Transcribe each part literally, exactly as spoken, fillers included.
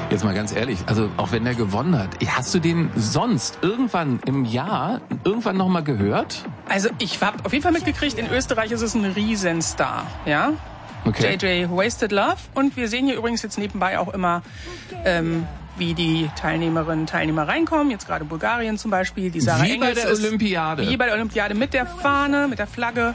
Jetzt mal ganz ehrlich, also auch wenn der gewonnen hat, hast du den sonst irgendwann im Jahr irgendwann noch mal gehört? Also ich habe auf jeden Fall mitgekriegt, in Österreich ist es ein Riesenstar, ja. Okay. J J Wasted Love. Und wir sehen hier übrigens jetzt nebenbei auch immer, ähm, wie die Teilnehmerinnen und Teilnehmer reinkommen. Jetzt gerade Bulgarien zum Beispiel. Die Sarah wie Engels bei der ist, Olympiade. Wie bei der Olympiade mit der Fahne, mit der Flagge.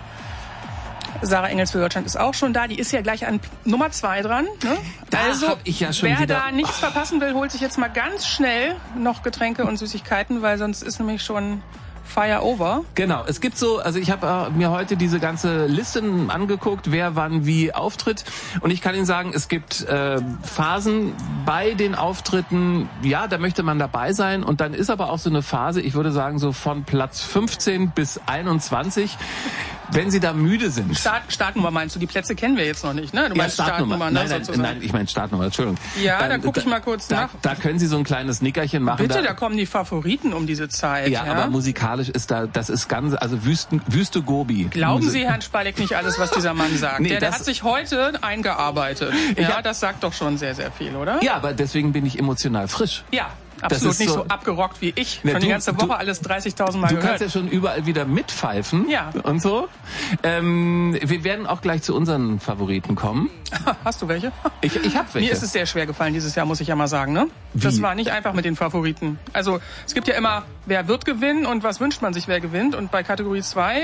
Sarah Engels für Deutschland ist auch schon da. Die ist ja gleich an Nummer zwei dran. Ne? Da also, hab ich ja schon wer wieder... da nichts verpassen will, holt sich jetzt mal ganz schnell noch Getränke und Süßigkeiten, weil sonst ist nämlich schon Fire over. Genau, es gibt so, also ich habe äh, mir heute diese ganze Liste angeguckt, wer wann wie auftritt. Und ich kann Ihnen sagen, es gibt äh, Phasen bei den Auftritten, ja, da möchte man dabei sein. Und dann ist aber auch so eine Phase, ich würde sagen so von Platz fünfzehn bis einundzwanzig, wenn Sie da müde sind. Start, Startnummer meinst du? Die Plätze kennen wir jetzt noch nicht, ne? Du meinst ja, Startnummer. Startnummer, nein, ne, nein, sozusagen. nein, ich meine Startnummer, Entschuldigung. Ja, dann, dann gucke ich mal kurz da, nach. Da können Sie so ein kleines Nickerchen machen. Bitte, da, da kommen die Favoriten um diese Zeit. Ja, ja? aber musikalisch ist da, das ist ganz, also Wüsten, Wüste Gobi. Glauben Musik. Sie, Herrn Spalleck, nicht alles, was dieser Mann sagt. Nee, der, der das- hat sich heute eingearbeitet. Ja, hab- das sagt doch schon sehr, sehr viel, oder? Ja, aber deswegen bin ich emotional frisch. Ja, Das absolut ist nicht so- so abgerockt wie ich. Ne, schon die du- ganze du- Woche alles dreißigtausend Mal Du gehört. kannst ja schon überall wieder mitpfeifen Ja. und so. Ähm, wir werden auch gleich zu unseren Favoriten kommen. Hast du welche? Ich, ich hab welche. Mir ist es sehr schwer gefallen dieses Jahr, muss ich ja mal sagen. Ne? Wie? Das war nicht einfach mit den Favoriten. Also es gibt ja immer, wer wird gewinnen und was wünscht man sich, wer gewinnt. Und bei Kategorie zwei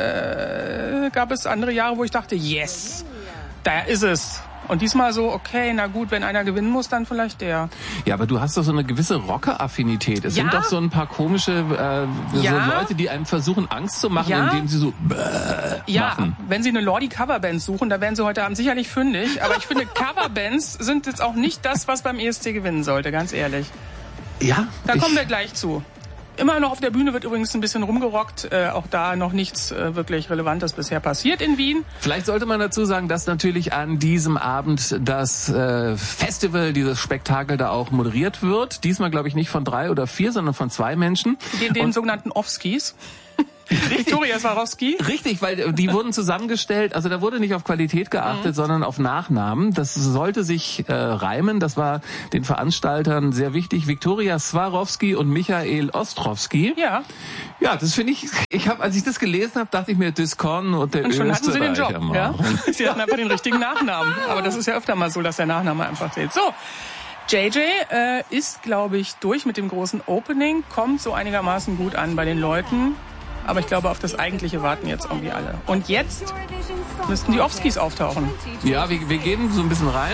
äh, gab es andere Jahre, wo ich dachte, yes, da ist es. Und diesmal so, okay, na gut, wenn einer gewinnen muss, dann vielleicht der. Ja, aber du hast doch so eine gewisse Rocker-Affinität. Es Ja? sind doch so ein paar komische äh, so Ja? Leute, die einem versuchen, Angst zu machen, Ja? indem sie so bäh Ja, machen. wenn Sie eine Lordi-Coverband suchen, da werden Sie heute Abend sicherlich fündig. Aber ich finde, Coverbands sind jetzt auch nicht das, was beim E S C gewinnen sollte, ganz ehrlich. Ja, Da ich, kommen wir gleich zu. Immer noch auf der Bühne wird übrigens ein bisschen rumgerockt. Äh, auch da noch nichts äh, wirklich Relevantes bisher passiert in Wien. Vielleicht sollte man dazu sagen, dass natürlich an diesem Abend das äh, Festival, dieses Spektakel da auch moderiert wird. Diesmal, glaube ich, nicht von drei oder vier, sondern von zwei Menschen. Den, den Und- sogenannten Offskis. Viktoria Swarovski. Richtig, weil die wurden zusammengestellt, also da wurde nicht auf Qualität geachtet, Mhm. sondern auf Nachnamen. Das sollte sich äh, reimen, das war den Veranstaltern sehr wichtig. Viktoria Swarovski und Michael Ostrowski. Ja, Ja, das finde ich, ich habe, als ich das gelesen habe, dachte ich mir, Discon und der und schon hatten Sie den Job. Österreicher Ja? machen. Sie hatten einfach den richtigen Nachnamen. Aber das ist ja öfter mal so, dass der Nachname einfach zählt. So, J J äh, ist, glaube ich, durch mit dem großen Opening, kommt so einigermaßen gut an bei den Leuten. Aber ich glaube, auf das Eigentliche warten jetzt irgendwie alle. Und jetzt müssten die Offskis auftauchen. Ja, wir, wir gehen so ein bisschen rein.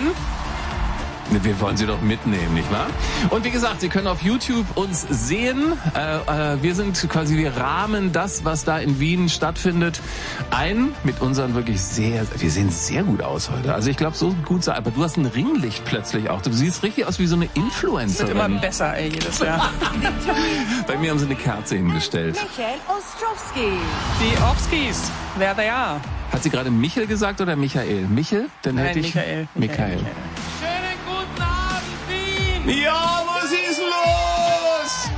Wir wollen Sie doch mitnehmen, nicht wahr? Und wie gesagt, Sie können auf YouTube uns sehen. Äh, äh, wir sind quasi, wir rahmen das, was da in Wien stattfindet, ein mit unseren wirklich sehr, wir sehen sehr gut aus heute. Also ich glaube, so gut sei, aber du hast ein Ringlicht plötzlich auch. Du siehst richtig aus wie so eine Das wird immer Influencerin. besser, ey, jedes Jahr. Bei mir haben sie eine Kerze hingestellt. Michael Ostrowski. Die Offskis, there they are. Hat sie gerade Michel gesagt oder Michael? Michel? Dann Nein, hätte ich Michael. Michael. Schönen guten Abend, Wien! Ja, was ist los?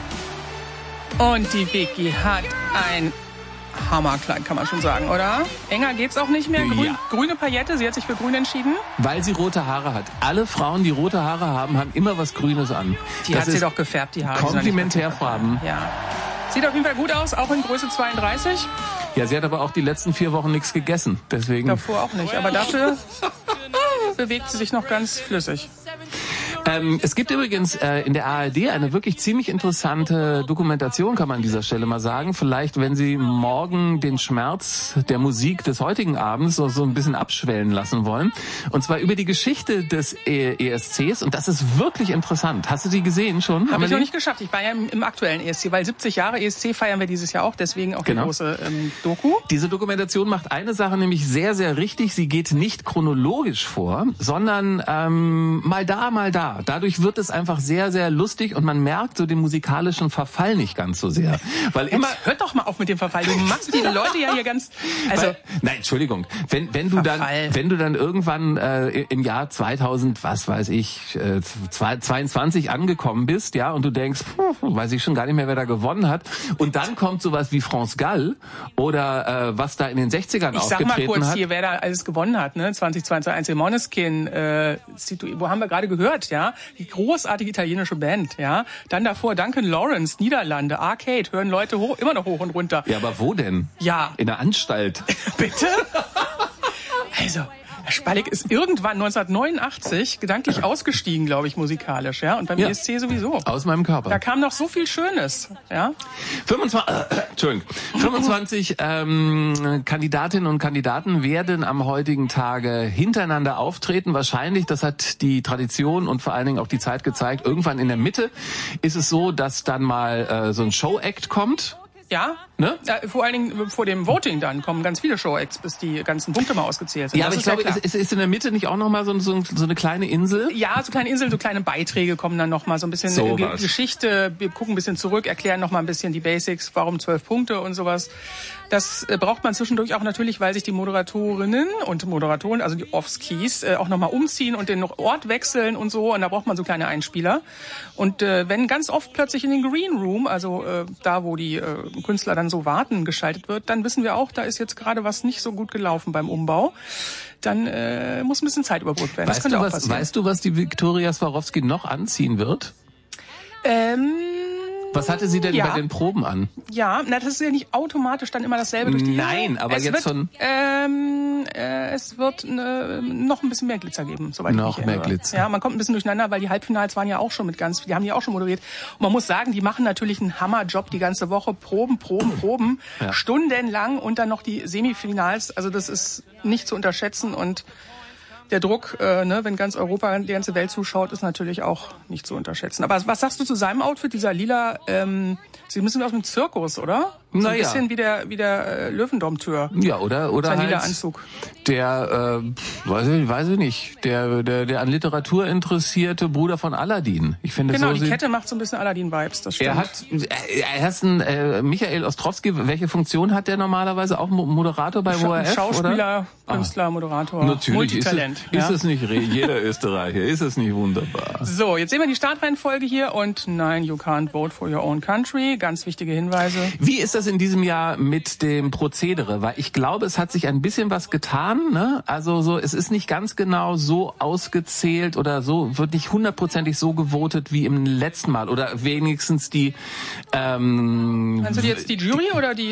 Und die Vicky hat ein Hammerkleid, kann man schon sagen, oder? Enger geht's auch nicht mehr. Grün, Ja. Grüne Paillette, sie hat sich für grün entschieden. Weil sie rote Haare hat. Alle Frauen, die rote Haare haben, haben immer was Grünes an. Die das hat sie ist doch gefärbt, die Haare. Die sind doch nicht Komplementärfarben. Ja. Sieht auf jeden Fall gut aus, auch in Größe zweiunddreißig. Ja, sie hat aber auch die letzten vier Wochen nichts gegessen. Deswegen. Davor auch nicht, aber dafür bewegt sie sich noch ganz flüssig. Ähm, es gibt übrigens äh, in der A R D eine wirklich ziemlich interessante Dokumentation, kann man an dieser Stelle mal sagen. Vielleicht, wenn Sie morgen den Schmerz der Musik des heutigen Abends so, so ein bisschen abschwellen lassen wollen. Und zwar über die Geschichte des E S Cs. Und das ist wirklich interessant. Hast du die gesehen schon? Habe wir ich noch die? nicht geschafft. Ich war ja im, im aktuellen E S C, weil siebzig Jahre E S C feiern wir dieses Jahr auch, deswegen auch Genau. die große ähm, Doku. Diese Dokumentation macht eine Sache nämlich sehr, sehr richtig. Sie geht nicht chronologisch vor, sondern ähm, mal da, mal da. Dadurch wird es einfach sehr, sehr lustig und man merkt so den musikalischen Verfall nicht ganz so sehr. Weil immer... Jetzt hört doch mal auf mit dem Verfall. Du machst die Leute ja hier ganz... Also Weil, nein, Entschuldigung. Wenn, wenn du dann, Verfall. wenn du dann irgendwann äh, im Jahr zweitausend, was weiß ich, äh, zweiundzwanzig angekommen bist, ja, und du denkst, hm, weiß ich schon gar nicht mehr, wer da gewonnen hat, und dann kommt sowas wie France Gall oder äh, was da in den sechzigern ich sag aufgetreten mal kurz hat. hier, wer da alles gewonnen hat, ne? zwanzig zweiundzwanzig Måneskin, äh, Situ- wo haben wir gerade gehört, ja? ja, die großartige italienische Band, ja. Dann davor Duncan Lawrence, Niederlande, Arcade, hören Leute hoch, immer noch hoch und runter. Ja, aber wo denn? Ja. In der Anstalt. Bitte? Also, Herr Spallig ist irgendwann neunzehnhundertneunundachtzig gedanklich ausgestiegen, glaube ich, musikalisch, ja. Und beim Ja. E S C sowieso. Aus meinem Körper. Da kam noch so viel Schönes, ja. fünfundzwanzig, äh, Entschuldigung, fünfundzwanzig ähm, Kandidatinnen und Kandidaten werden am heutigen Tage hintereinander auftreten. Wahrscheinlich, das hat die Tradition und vor allen Dingen auch die Zeit gezeigt, irgendwann in der Mitte ist es so, dass dann mal äh, so ein Show-Act kommt. Ja, Ne? äh, vor allen Dingen vor dem Voting dann kommen ganz viele Show-Acts, bis die ganzen Punkte mal ausgezählt sind. Ja, Das aber ich ist ja glaube, klar. es, es ist in der Mitte nicht auch nochmal so, so, so eine kleine Insel? Ja, so kleine Inseln, so kleine Beiträge kommen dann noch mal so ein bisschen So Ge- was. Geschichte. Wir gucken ein bisschen zurück, erklären noch mal ein bisschen die Basics, warum zwölf Punkte und sowas. Das äh, braucht man zwischendurch auch natürlich, weil sich die Moderatorinnen und Moderatoren, also die Offskis, äh, auch noch mal umziehen und den Ort wechseln und so. Und da braucht man so kleine Einspieler. Und äh, wenn ganz oft plötzlich in den Green Room, also äh, da, wo die äh, Künstler dann so warten, geschaltet wird, dann wissen wir auch, da ist jetzt gerade was nicht so gut gelaufen beim Umbau. Dann äh, muss ein bisschen Zeit überbrückt werden. Das Weißt könnte du, auch was, passieren. weißt du, was die Viktoria Swarovski noch anziehen wird? Ähm, Was hatte sie denn Ja. bei den Proben an? Ja, na, das ist ja nicht automatisch dann immer dasselbe durch die Nein, Insel. aber es jetzt wird, schon- Ähm, äh, es wird äh, noch ein bisschen mehr Glitzer geben, soweit Noch ich mich mehr erinnere. Glitzer. Ja, man kommt ein bisschen durcheinander, weil die Halbfinals waren ja auch schon mit ganz, die haben die auch schon moderiert. Und man muss sagen, die machen natürlich einen Hammerjob die ganze Woche, Proben, Proben, Proben, Ja. stundenlang und dann noch die Semifinals. Also das ist nicht zu unterschätzen und der Druck, äh, ne, wenn ganz Europa, die ganze Welt zuschaut, ist natürlich auch nicht zu unterschätzen. Aber was sagst du zu seinem Outfit, dieser lila, ähm, Sie müssen aus dem Zirkus, oder? So Na ein ja. bisschen wie der, wie der äh, Löwendom-Tür. Ja, oder oder Sein halt lila Anzug. der, äh, weiß ich, weiß ich nicht, der, der, der an Literatur interessierte Bruder von Aladdin. Ich finde Genau, so die sieht- Kette macht so ein bisschen Aladdin-Vibes, das stimmt. Er hat, äh, er ist ein äh, Michael Ostrowski. Welche Funktion hat der normalerweise? Auch Mo- Moderator bei O R F, Schauspieler, oder? Künstler, Moderator, Natürlich Multitalent. ist es, ja. ist es nicht re- jeder Österreicher, ist es nicht wunderbar? So, jetzt sehen wir die Startreihenfolge hier und nein, you can't vote for your own country. Ganz wichtige Hinweise. Wie ist das in diesem Jahr mit dem Prozedere? Weil ich glaube, es hat sich ein bisschen was getan. Ne? Also so, es ist nicht ganz genau so ausgezählt oder so, wird nicht hundertprozentig so gewotet wie im letzten Mal oder wenigstens die. Ähm, Meinst du jetzt die Jury oder die